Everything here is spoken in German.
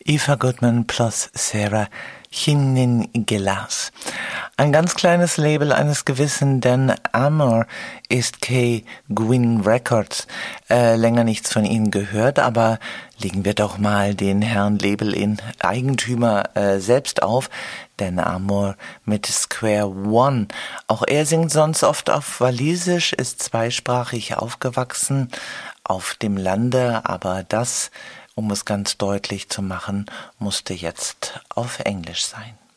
Eva Goodman plus Sarah Chinnin-Gilas. Ein ganz kleines Label eines gewissen Dan Amor ist K-Gwin Records. Länger nichts von ihnen gehört, aber legen wir doch mal den Herrn Label-Eigentümer selbst auf. Dan Amor mit Square One. Auch er singt sonst oft auf Walisisch, ist zweisprachig aufgewachsen auf dem Lande, aber das, um es ganz deutlich zu machen, musste jetzt auf Englisch sein.